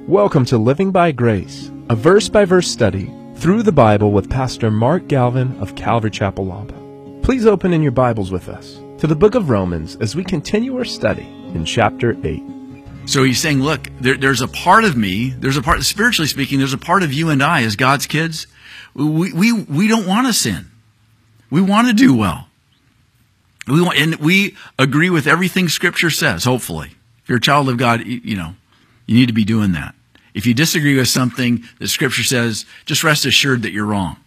Welcome to Living by Grace, a verse-by-verse study through the Bible with Pastor Mark Galvin of Calvary Chapel, Wampa. Please open in your Bibles with us to the book of Romans as we continue our study in chapter 8. So he's saying, look, there's a part of me, spiritually speaking, there's a part of you and I as God's kids. We don't want to sin. We want to do well. We agree with everything Scripture says, hopefully. If you're a child of God, you need to be doing that. If you disagree with something that Scripture says, just rest assured that you're wrong.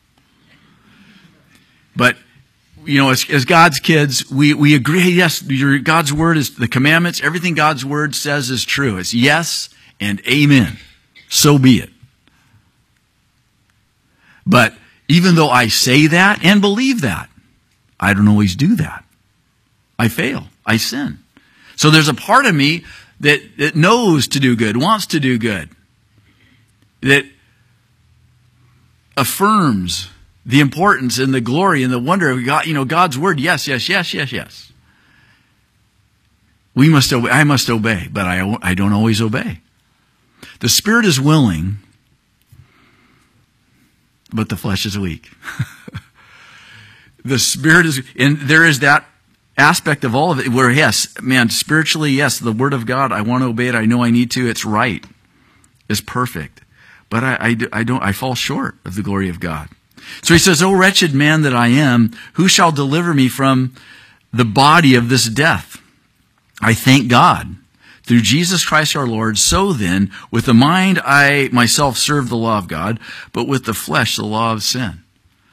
But, as God's kids, we agree, yes, God's Word is the commandments, everything God's Word says is true. It's yes and amen. So be it. But even though I say that and believe that, I don't always do that. I fail. I sin. So there's a part of me that knows to do good, wants to do good, that affirms the importance and the glory and the wonder of God, God's Word. Yes, yes, yes, yes, yes. We must obey. I must obey, but I don't always obey. The Spirit is willing, but the flesh is weak. The Spirit is, and there is that aspect of all of it where, yes, man, spiritually, yes, the Word of God, I want to obey it. I know I need to. It's right. It's perfect. But I fall short of the glory of God. So he says, "O wretched man that I am, who shall deliver me from the body of this death? I thank God through Jesus Christ our Lord. So then, with the mind I myself serve the law of God, but with the flesh the law of sin."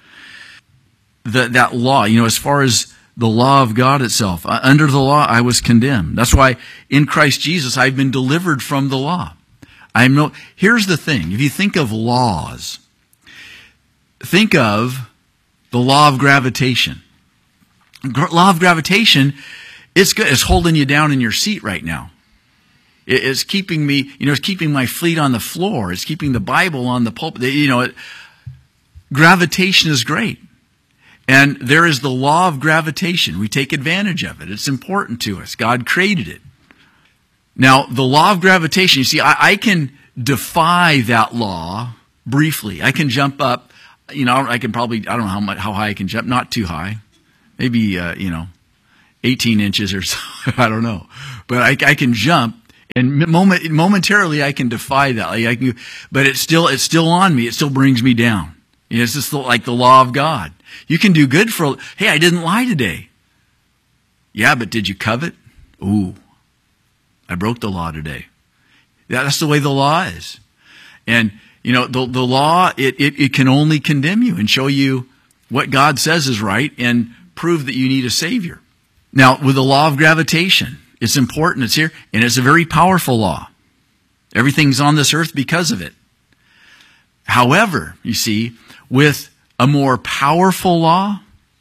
That law, as far as the law of God itself, under the law I was condemned. That's why in Christ Jesus I've been delivered from the law. Here's the thing. If you think of laws, think of the law of gravitation. Law of gravitation, it's good. It's holding you down in your seat right now. It's keeping me, it's keeping my feet on the floor. It's keeping the Bible on the pulpit. Gravitation is great. And there is the law of gravitation. We take advantage of it. It's important to us. God created it. Now, the law of gravitation, you see, I can defy that law briefly. I can jump up, I can probably, I don't know how high I can jump, not too high. Maybe, 18 inches or so, I don't know. But I can jump, and momentarily I can defy that. But it's still on me. It still brings me down. It's just like the law of God. You can do good hey, I didn't lie today. Yeah, but did you covet? Ooh, I broke the law today. That's the way the law is. And, the law, it can only condemn you and show you what God says is right and prove that you need a Savior. Now, with the law of gravitation, it's important. It's here, and it's a very powerful law. Everything's on this earth because of it. However, you see, with a more powerful law,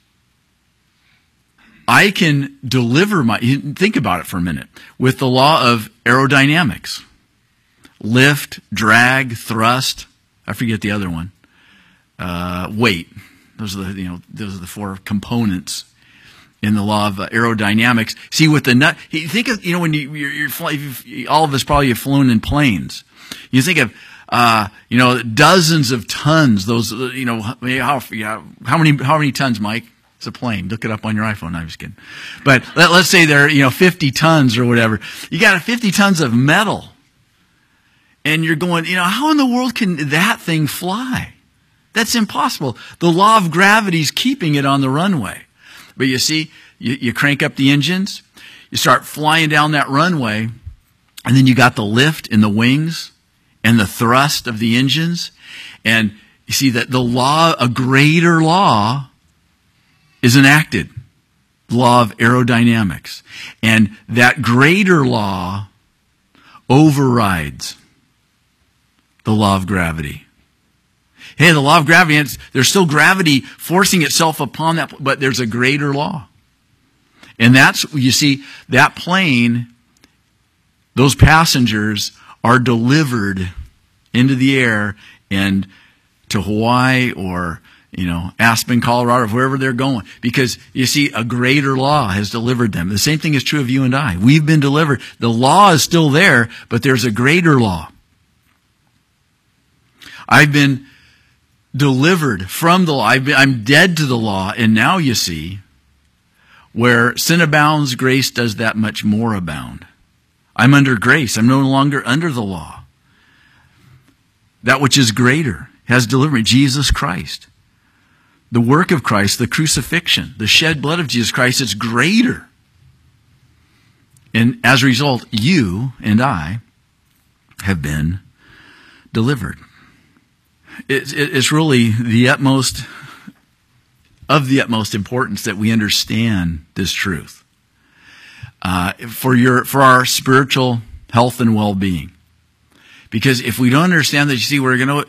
I can deliver think about it for a minute, with the law of aerodynamics. Lift, drag, thrust, I forget the other one. Weight. Those are the four components in the law of aerodynamics. See, with the nut, think of, when you're flying, all of us probably have flown in planes. You think of, dozens of tons, those, how many tons, Mike? It's a plane. Look it up on your iPhone. No, I'm just kidding. But let's say they're, 50 tons or whatever. You got 50 tons of metal. And you're going, how in the world can that thing fly? That's impossible. The law of gravity is keeping it on the runway. But you see, you crank up the engines, you start flying down that runway, and then you got the lift in the wings and the thrust of the engines. And you see that a greater law is enacted. The law of aerodynamics. And that greater law overrides the law of gravity. Hey, the law of gravity, there's still gravity forcing itself upon that, but there's a greater law. And that's, you see, that plane, those passengers are delivered into the air and to Hawaii or, Aspen, Colorado, or wherever they're going. Because, you see, a greater law has delivered them. The same thing is true of you and I. We've been delivered. The law is still there, but there's a greater law. I've been delivered from the law. I'm dead to the law. And now you see, where sin abounds, grace does that much more abound. I'm under grace. I'm no longer under the law. That which is greater has delivered me, Jesus Christ. The work of Christ, the crucifixion, the shed blood of Jesus Christ is greater. And as a result, you and I have been delivered. It's really the utmost importance that we understand this truth for our spiritual health and well-being. Because if we don't understand that, you see, we're going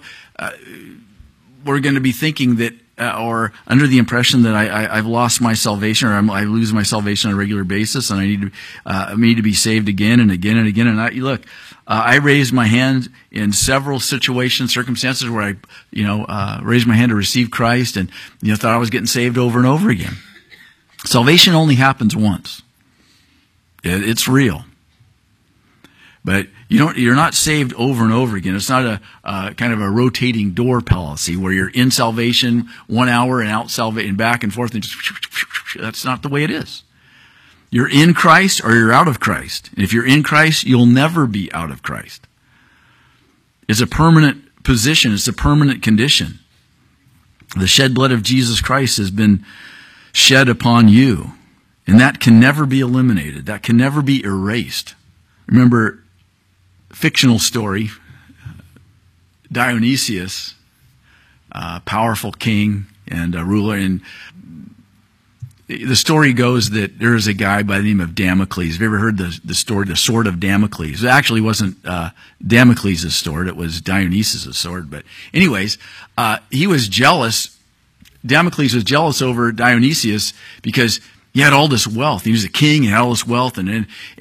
to be thinking that, or under the impression that I've lost my salvation, or I lose my salvation on a regular basis, and I need to be saved again and again and again. And I raised my hand in several situations, circumstances where I raised my hand to receive Christ, and thought I was getting saved over and over again. Salvation only happens once. It's real. But you're not saved over and over again. It's not a kind of a rotating door policy where you're in salvation 1 hour and out salvation, back and forth. And that's not the way it is. You're in Christ or you're out of Christ. And if you're in Christ, you'll never be out of Christ. It's a permanent position. It's a permanent condition. The shed blood of Jesus Christ has been shed upon you. And that can never be eliminated. That can never be erased. Remember, fictional story, Dionysius, powerful king and a ruler, and the story goes that there is a guy by the name of Damocles. Have you ever heard the story, the sword of Damocles? It actually wasn't Damocles' sword, it was Dionysius' sword. But anyways, he was jealous. Damocles was jealous over Dionysius because he had all this wealth. He was a king, he had all this wealth, and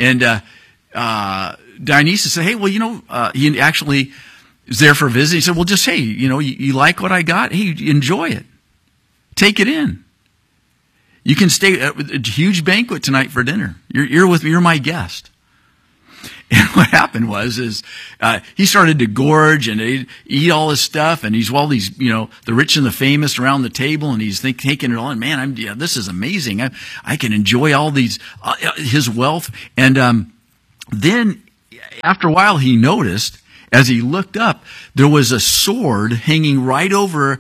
Dionysius said, hey, well, he actually is there for a visit. He said, well, just, hey, you like what I got? Hey, enjoy it. Take it in. You can stay at a huge banquet tonight for dinner. You're my guest. And what happened was he started to gorge and eat all this stuff, and he's all these, the rich and the famous around the table, and he's taking it all. And man, this is amazing. I can enjoy all these his wealth. And then after a while, he noticed, as he looked up, there was a sword hanging right over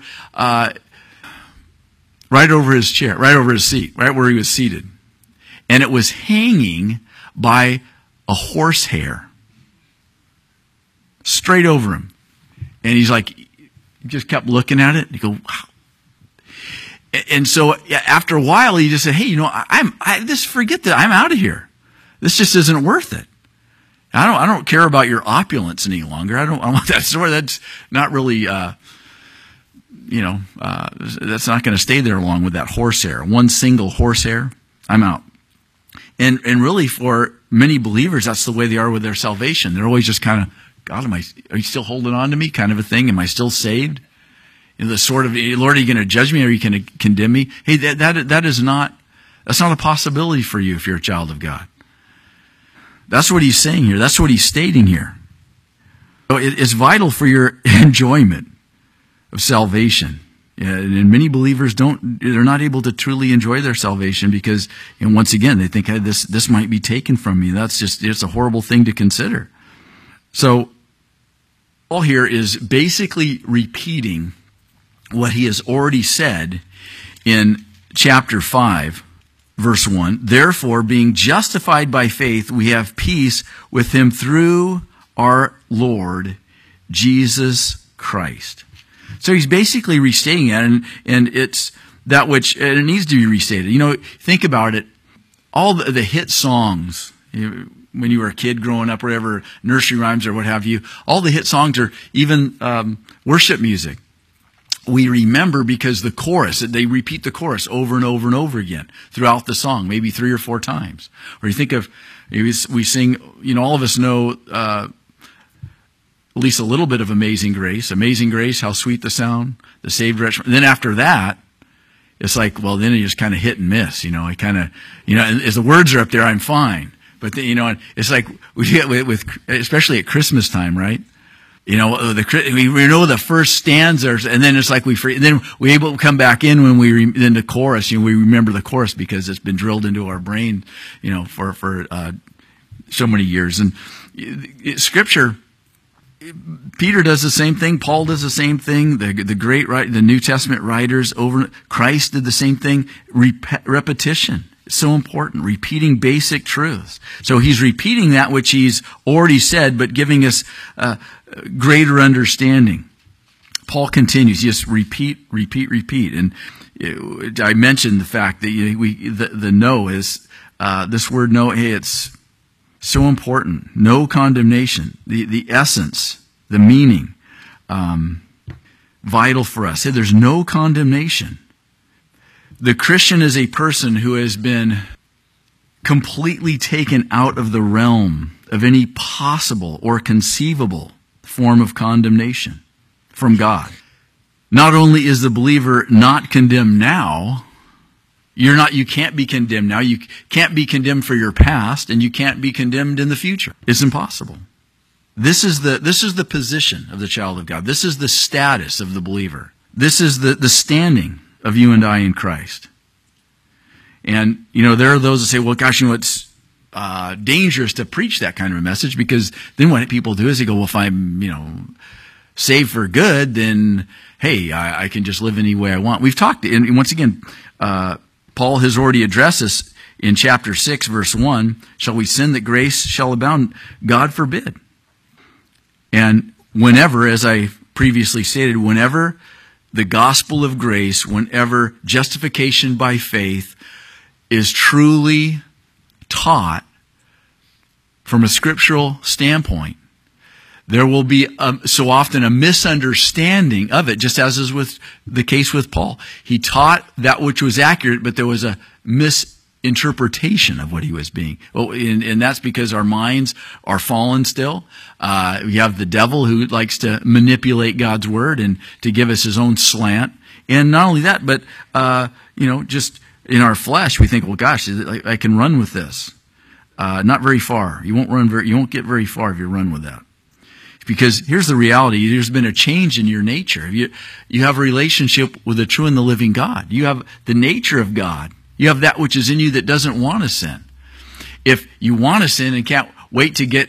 his chair, right over his seat, right where he was seated. And it was hanging by a horsehair, straight over him. And he's like, he just kept looking at it, and he go, wow. And so after a while, he just said, hey, forget that, I'm out of here. This just isn't worth it. I don't care about your opulence any longer. I want that sword. That's not really, that's not going to stay there long with that horsehair. One single horsehair, I'm out. And really for many believers, that's the way they are with their salvation. They're always just kind of, God, are you still holding on to me? Kind of a thing. Am I still saved? The sort of, Lord, are you going to judge me? Or are you going to condemn me? Hey, that's not a possibility for you if you're a child of God. That's what he's saying here. That's what he's stating here. So it's vital for your enjoyment of salvation. And many believers they're not able to truly enjoy their salvation because, and once again, they think, hey, this might be taken from me. It's a horrible thing to consider. So, Paul here is basically repeating what he has already said in chapter 5, verse 1. Therefore, being justified by faith, we have peace with him through our Lord Jesus Christ. So he's basically restating it, and it's that which, and it needs to be restated. Think about it. All the hit songs, when you were a kid growing up, or whatever, nursery rhymes or what have you, all the hit songs, or even worship music, we remember because the chorus, they repeat the chorus over and over and over again throughout the song, maybe 3 or 4 times. Or you think of, we sing, all of us know at least a little bit of Amazing Grace. Amazing Grace, how sweet the sound, the saved wretch. And then after that, it's like, well, then you just kind of hit and miss. I kind of, as the words are up there, I'm fine. But then, it's like we get with especially at Christmas time, right? We know the first stanza, and then it's like then we able to come back in when then the chorus. We remember the chorus because it's been drilled into our brain, for so many years. And Scripture, Peter does the same thing. Paul does the same thing. The New Testament writers Christ did the same thing. Repetition. It's so important, repeating basic truths. So he's repeating that which he's already said, but giving us greater understanding. Paul continues, just repeat. And I mentioned the fact that the no is, this word no, it's so important. No condemnation. The essence, the meaning, vital for us. There's no condemnation. The Christian is a person who has been completely taken out of the realm of any possible or conceivable form of condemnation from God. Not only is the believer not condemned now, you can't be condemned now. You can't be condemned for your past, and you can't be condemned in the future. It's impossible. This is the position of the child of God. This is the status of the believer. This is the standing of you and I in Christ. And, there are those that say, well, gosh, it's dangerous to preach that kind of a message, because then what people do is they go, well, if I'm, saved for good, then, hey, I can just live any way I want. We've talked, and once again, Paul has already addressed this in chapter 6, verse 1. Shall we sin that grace shall abound? God forbid. And whenever, as I previously stated, whenever the gospel of grace, whenever justification by faith is truly taught from a scriptural standpoint, there will be so often a misunderstanding of it, just as is with the case with Paul. He taught that which was accurate, but there was a misinterpretation of what he was being. And that's because our minds are fallen still. We have the devil who likes to manipulate God's word and to give us his own slant. And not only that, but, just in our flesh, we think, well, gosh, I can run with this. Not very far. You won't get very far if you run with that. Because here's the reality. There's been a change in your nature. You have a relationship with the true and the living God. You have the nature of God. You have that which is in you that doesn't want to sin. If you want to sin and can't wait to get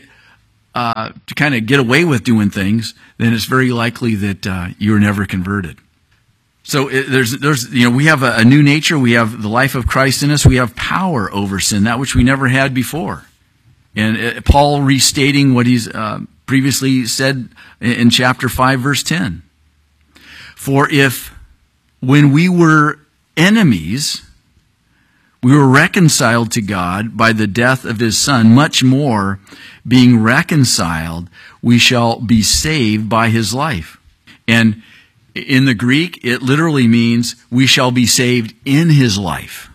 away with doing things, then it's very likely that you're never converted. So we have a new nature. We have the life of Christ in us. We have power over sin, that which we never had before. And Paul restating what he's previously said in chapter 5, verse 10. For if when we were enemies, we were reconciled to God by the death of his Son, much more, being reconciled, we shall be saved by his life. And in the Greek, it literally means we shall be saved in his life.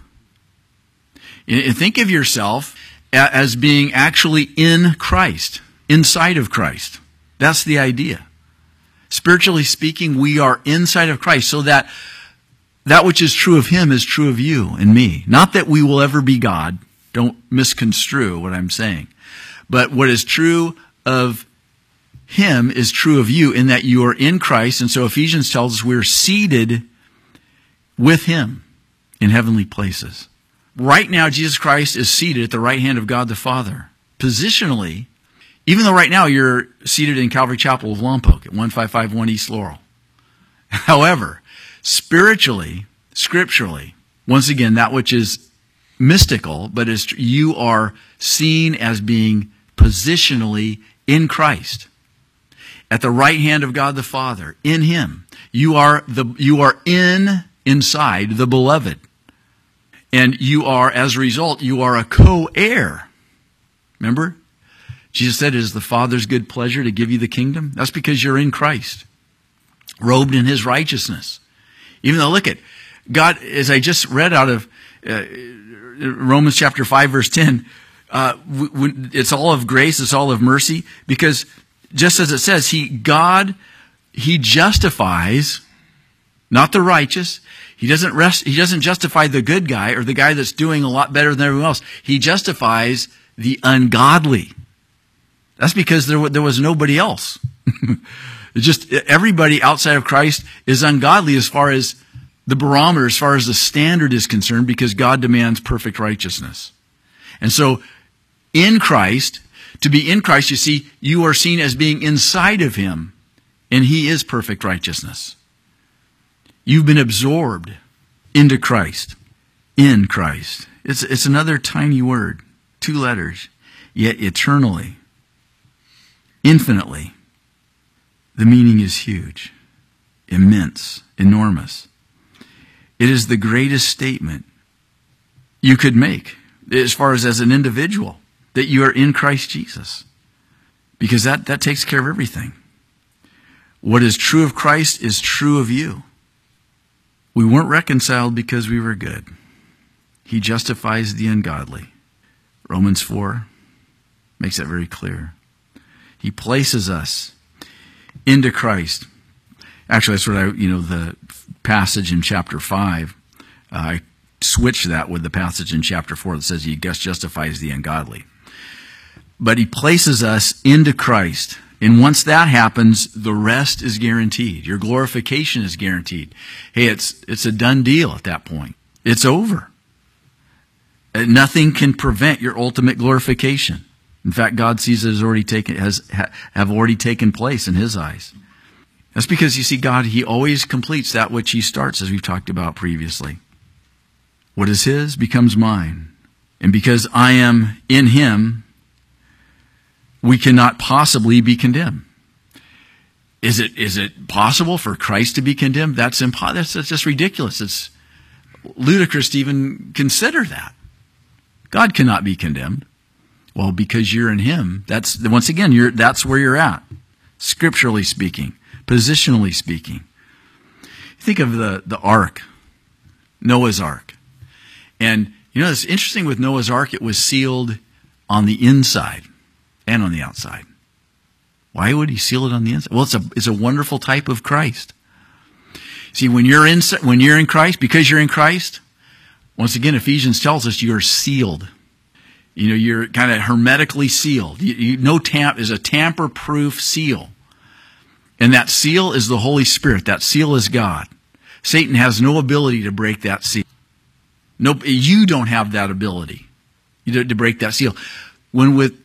Think of yourself as being actually in Christ, inside of Christ. That's the idea. Spiritually speaking, we are inside of Christ, so that which is true of him is true of you and me. Not that we will ever be God. Don't misconstrue what I'm saying. But what is true of him is true of you, in that you are in Christ. And so Ephesians tells us we're seated with him in heavenly places. Right now, Jesus Christ is seated at the right hand of God the Father. Positionally, even though right now you're seated in Calvary Chapel of Lompoc at 1551 East Laurel. However, spiritually, scripturally, once again, that which is mystical, but you are seen as being positionally in Christ, at the right hand of God the Father, in him. You are inside the beloved. And you are, as a result, you are a co-heir. Remember? Jesus said, it is the Father's good pleasure to give you the kingdom. That's because you're in Christ, robed in his righteousness. Even though, look at God, as I just read out of Romans chapter 5, verse 10, it's all of grace, it's all of mercy, because just as it says, he justifies, not the righteous. He doesn't justify the good guy or the guy that's doing a lot better than everyone else. He justifies the ungodly. That's because there was nobody else. It's just everybody outside of Christ is ungodly as far as the barometer, as far as the standard is concerned, because God demands perfect righteousness. And so in Christ, to be in Christ, you see, you are seen as being inside of him, and he is perfect righteousness. You've been absorbed into Christ, in Christ. It's another tiny word, 2 letters, yet eternally, infinitely. The meaning is huge, immense, enormous. It is the greatest statement you could make as far as an individual, that you are in Christ Jesus. Because that takes care of everything. What is true of Christ is true of you. We weren't reconciled because we were good. He justifies the ungodly. Romans 4 makes that very clear. He places us into Christ. Actually, that's what the passage in chapter 5, I switched that with the passage in chapter 4 that says he justifies the ungodly. But he places us into Christ. And once that happens, the rest is guaranteed. Your glorification is guaranteed. Hey, it's a done deal at that point. It's over. Nothing can prevent your ultimate glorification. In fact, God sees it have already taken place in his eyes. That's because, you see, God, he always completes that which he starts, as we've talked about previously. What is his becomes mine. And because I am in him, we cannot possibly be condemned. Is it possible for Christ to be condemned? That's impossible. That's just ridiculous. It's ludicrous to even consider that. God cannot be condemned. Well, because you're in him, that's where you're at, scripturally speaking, positionally speaking. Think of the ark, Noah's ark. And it's interesting with Noah's ark, it was sealed on the inside and on the outside. Why would he seal it on the inside? Well, it's a wonderful type of Christ. See, when you're in Christ, because you're in Christ, once again, Ephesians tells us you're sealed. You're kind of hermetically sealed. Is a tamper-proof seal. And that seal is the Holy Spirit. That seal is God. Satan has no ability to break that seal. No, you don't have that ability to break that seal. When with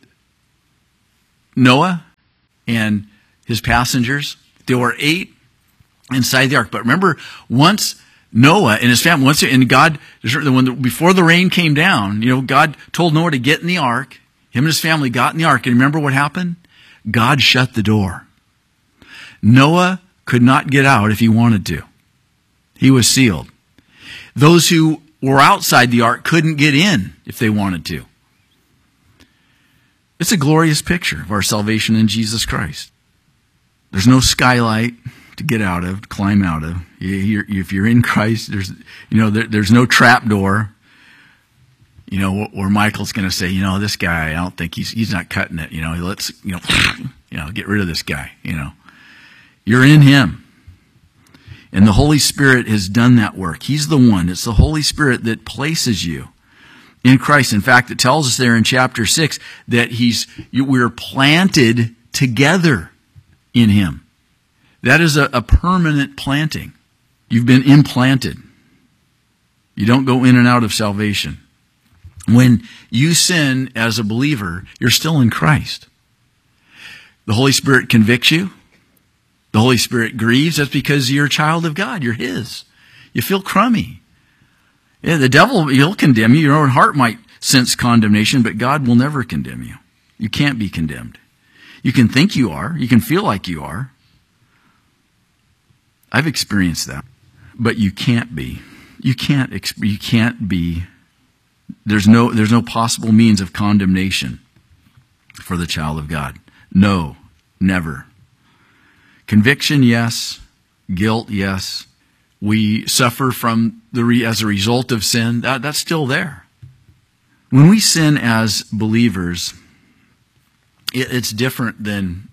Noah and his passengers, there were 8 inside the ark. But remember, once Noah and his family, before the rain came down, God told Noah to get in the ark. Him and his family got in the ark. And remember what happened? God shut the door. Noah could not get out if he wanted to. He was sealed. Those who were outside the ark couldn't get in if they wanted to. It's a glorious picture of our salvation in Jesus Christ. There's no skylight to get out of, to climb out of. If you're in Christ, there's no trap door. Where Michael's going to say, this guy, I don't think he's not cutting it. Let's get rid of this guy. You're in him. And the Holy Spirit has done that work. He's the one. It's the Holy Spirit that places you in Christ. In fact, it tells us there in chapter 6 that we're planted together in him. That is a permanent planting. You've been implanted. You don't go in and out of salvation. When you sin as a believer, you're still in Christ. The Holy Spirit convicts you. The Holy Spirit grieves. That's because you're a child of God. You're his. You feel crummy. Yeah, the devil, he'll condemn you. Your own heart might sense condemnation, but God will never condemn you. You can't be condemned. You can think you are. You can feel like you are. I've experienced that. But you can't be. You can't be. There's no possible means of condemnation for the child of God. No, never. Conviction, yes. Guilt, yes. We suffer from as a result of sin. That's still there. When we sin as believers, it's different than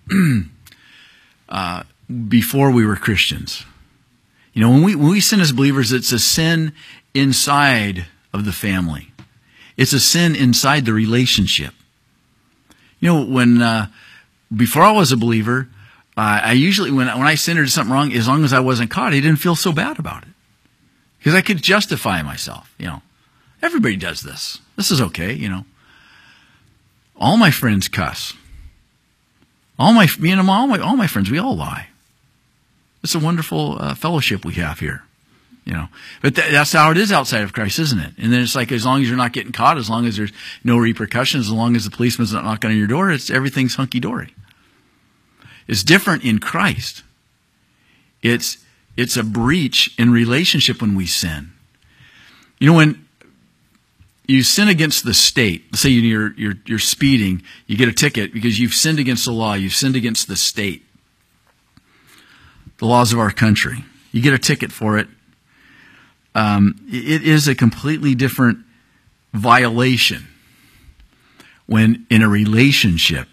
before we were Christians. When we sin as believers, it's a sin inside of the family. It's a sin inside the relationship. When before I was a believer, I usually, when I sinned or did something wrong, as long as I wasn't caught, I didn't feel so bad about it. Because I could justify myself, Everybody does this. This is okay, All my friends cuss. All my friends, we all lie. It's a wonderful fellowship we have here, But that's how it is outside of Christ, isn't it? And then it's like, as long as you're not getting caught, as long as there's no repercussions, as long as the policeman's not knocking on your door, everything's hunky-dory. It's different in Christ. It's a breach in relationship when we sin. When you sin against the state, let's say you're speeding, you get a ticket because you've sinned against the law, you've sinned against the state, the laws of our country. You get a ticket for it. It is a completely different violation when in a relationship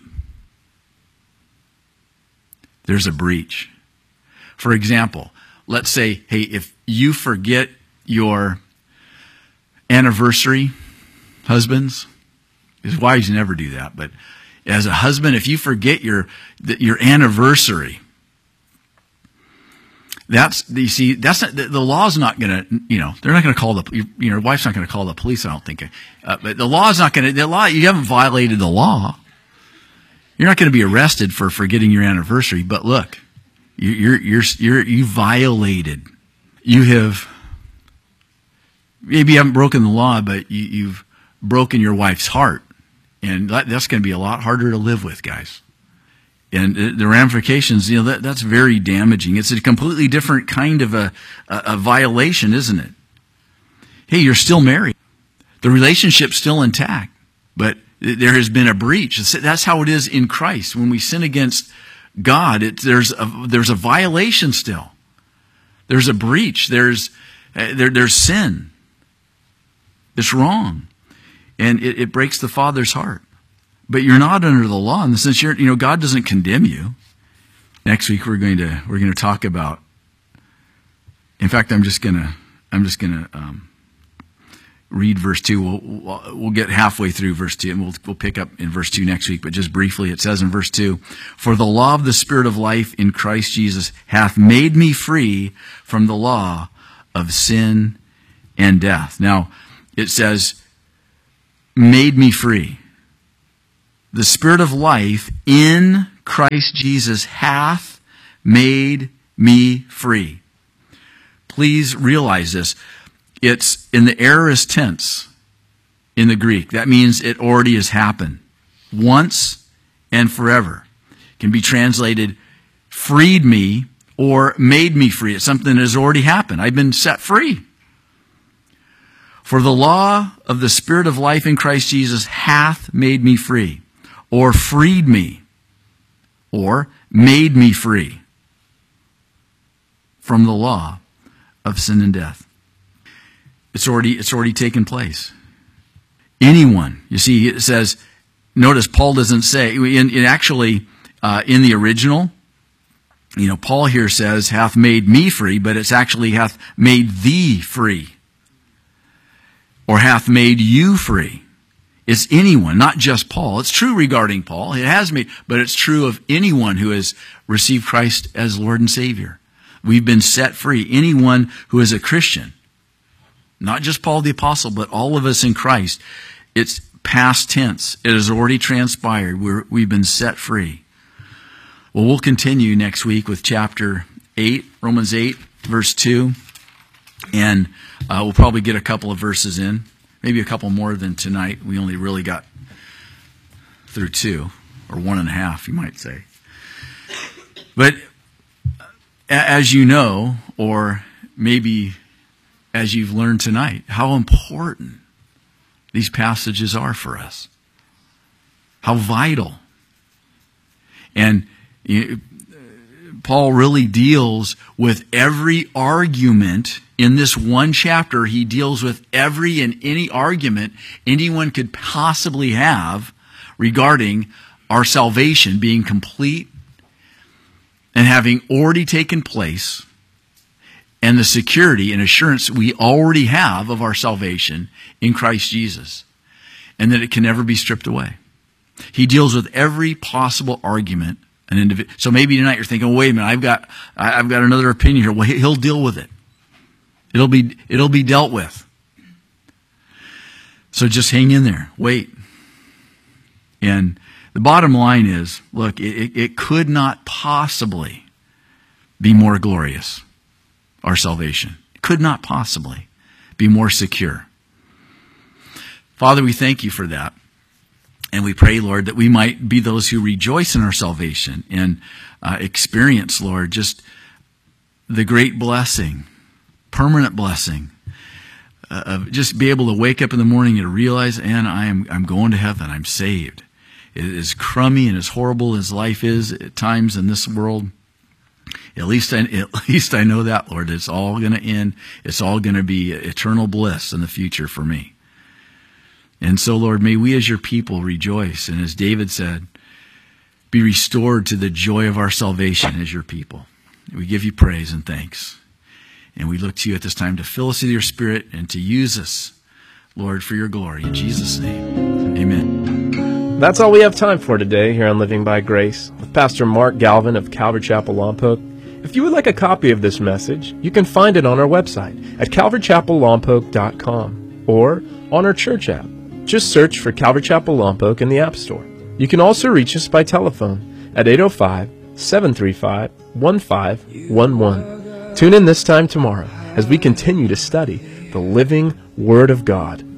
there's a breach. For example, let's say, hey, if you forget your anniversary, husbands, his wives never do that, but as a husband, if you forget your anniversary, the law's not going to, they're not going to call your wife's not going to call the police, I don't think. But the law's not going to, you haven't violated the law. You're not going to be arrested for forgetting your anniversary, but look, you violated. Maybe you haven't broken the law, but you've broken your wife's heart. And that's going to be a lot harder to live with, guys. And the ramifications, that's very damaging. It's a completely different kind of a violation, isn't it? Hey, you're still married. The relationship's still intact, but there has been a breach. That's how it is in Christ. When we sin against God, there's a violation still. There's a breach. There's sin. It's wrong. And it breaks the Father's heart. But you're not under the law in the sense God doesn't condemn you. Next week we're going to talk about. In fact, I'm just gonna read verse 2. We'll get halfway through verse 2, and we'll pick up in verse 2 next week. But just briefly, it says in verse 2, "For the law of the Spirit of life in Christ Jesus hath made me free from the law of sin and death." Now, it says, "made me free." The Spirit of life in Christ Jesus hath made me free. Please realize this. It's in the aorist tense in the Greek. That means it already has happened. Once and forever. It can be translated freed me or made me free. It's something that has already happened. I've been set free. "For the law of the Spirit of life in Christ Jesus hath made me free," or freed me, or made me free from the law of sin and death. It's already taken place. Anyone, you see, it says, notice Paul doesn't say, in the original, Paul here says, hath made me free, but it's actually hath made thee free. Or hath made you free. It's anyone, not just Paul. It's true regarding Paul. It has made, but it's true of anyone who has received Christ as Lord and Savior. We've been set free. Anyone who is a Christian. Not just Paul the Apostle, but all of us in Christ. It's past tense. It has already transpired. We've been set free. Well, we'll continue next week with chapter 8, Romans 8, verse 2. And we'll probably get a couple of verses in. Maybe a couple more than tonight. We only really got through 2, or 1.5, you might say. But as you know, or maybe as you've learned tonight, how important these passages are for us. How vital. And Paul really deals with every argument in this one chapter. He deals with every and any argument anyone could possibly have regarding our salvation being complete and having already taken place, and the security and assurance we already have of our salvation in Christ Jesus, and that it can never be stripped away. He deals with every possible argument So maybe tonight you're thinking, wait a minute, I've got another opinion here. Well, he'll deal with it. It'll be dealt with. So just hang in there. Wait. And the bottom line is, look, it could not possibly be more glorious, our salvation. It could not possibly be more secure. Father, we thank you for that. And we pray, Lord, that we might be those who rejoice in our salvation and experience, Lord, just the great blessing, permanent blessing, of just be able to wake up in the morning and realize, and I'm going to heaven. I'm saved. As crummy and as horrible as life is at times in this world, at least I know that, Lord, it's all going to end. It's all going to be eternal bliss in the future for me. And so, Lord, may we as your people rejoice. And as David said, be restored to the joy of our salvation as your people. We give you praise and thanks. And we look to you at this time to fill us with your Spirit and to use us, Lord, for your glory. In Jesus' name, amen. That's all we have time for today here on Living by Grace with Pastor Mark Galvin of Calvary Chapel Lompoc. If you would like a copy of this message, you can find it on our website at calvarychapellompoc.com or on our church app. Just search for Calvary Chapel Lompoc in the App Store. You can also reach us by telephone at 805-735-1511. Tune in this time tomorrow as we continue to study the living Word of God.